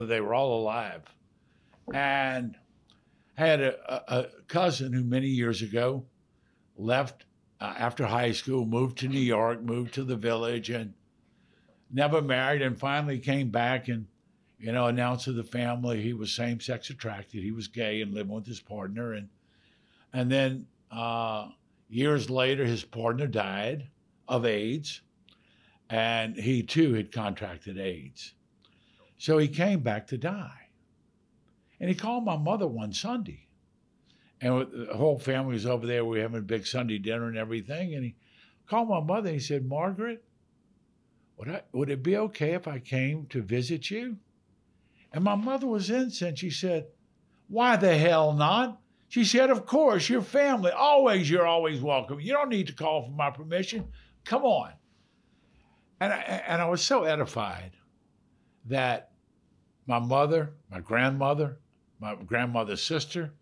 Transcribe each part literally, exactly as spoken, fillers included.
They were all alive. And I had a, a cousin who many years ago left uh, after high school, moved to New York, moved to the village, and never married, and finally came back and, you know, announced to the family he was same-sex attracted. He was gay and living with his partner. And, and then uh, years later, his partner died of AIDS, and he too had contracted AIDS. So he came back to die. And he called my mother one Sunday. And the whole family was over there. We were having a big Sunday dinner and everything. And he called my mother and he said, Margaret, would, I, would it be okay if I came to visit you? And my mother was incensed. She said, why the hell not? She said, of course, your family, always, you're always welcome. You don't need to call for my permission. Come on. And I, and I was so edified that my mother, my grandmother, my grandmother's sister,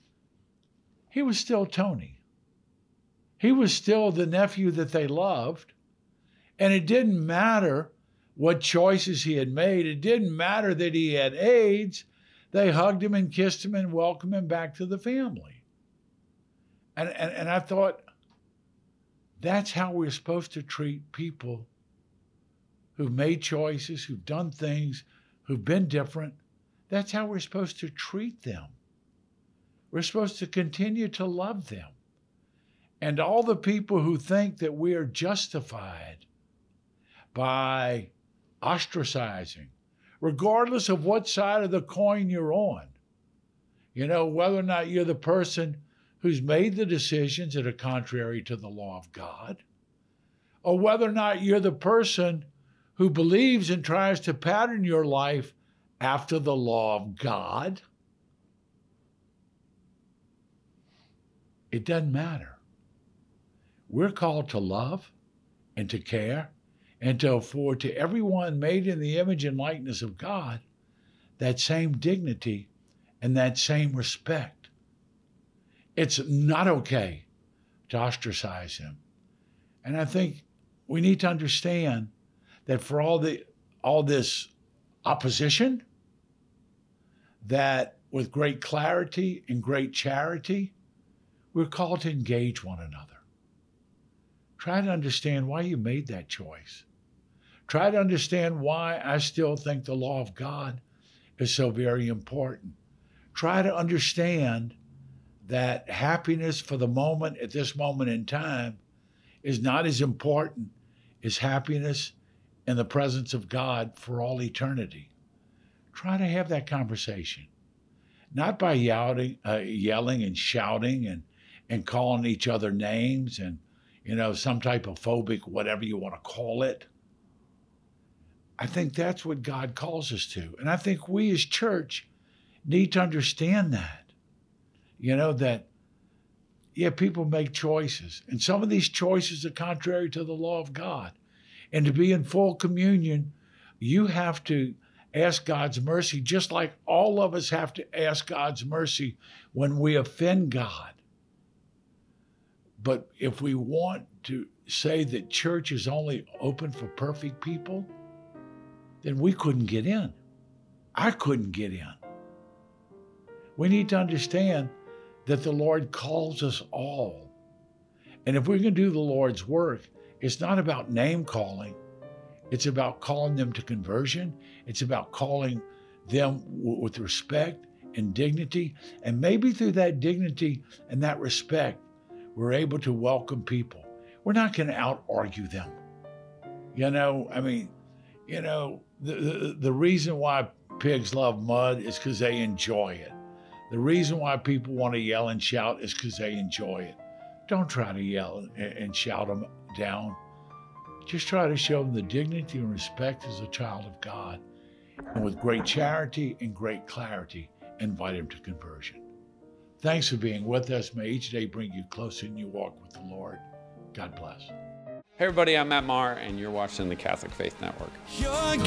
he was still Tony. He was still the nephew that they loved. And it didn't matter what choices he had made. It didn't matter that he had AIDS. They hugged him and kissed him and welcomed him back to the family. And, and, and I thought, that's how we're supposed to treat people who've made choices, who've done things, who've been different. That's how we're supposed to treat them. We're supposed to continue to love them. And all the people who think that we are justified by ostracizing, regardless of what side of the coin you're on, you know, whether or not you're the person who's made the decisions that are contrary to the law of God, or whether or not you're the person who believes and tries to pattern your life after the law of God, it doesn't matter. We're called to love and to care and to afford to everyone made in the image and likeness of God that same dignity and that same respect. It's not okay to ostracize him. And I think we need to understand that for all the all this opposition, that with great clarity and great charity, we're called to engage one another. Try to understand why you made that choice. Try to understand why I still think the law of God is so very important. Try to understand that happiness for the moment at this moment in time is not as important as happiness in the presence of God for all eternity. Try to have that conversation, not by yelling, uh, yelling and shouting and, and calling each other names and, you know, some type of phobic, whatever you want to call it. I think that's what God calls us to. And I think we as church need to understand that, you know, that, yeah, people make choices. And some of these choices are contrary to the law of God. And to be in full communion, you have to ask God's mercy, just like all of us have to ask God's mercy when we offend God. But if we want to say that church is only open for perfect people, then we couldn't get in. I couldn't get in. We need to understand that the Lord calls us all. And if we're going to do the Lord's work, it's not about name calling. It's about calling them to conversion. It's about calling them w- with respect and dignity. And maybe through that dignity and that respect, we're able to welcome people. We're not going to out-argue them. You know, I mean, you know, the, the, the reason why pigs love mud is because they enjoy it. The reason why people want to yell and shout is because they enjoy it. Don't try to yell and, and shout them down. Just try to show them the dignity and respect as a child of God. And with great charity and great clarity, invite them to conversion. Thanks for being with us. May each day bring you closer in your walk with the Lord. God bless. Hey everybody, I'm Matt Maher, and you're watching the Catholic Faith Network. You're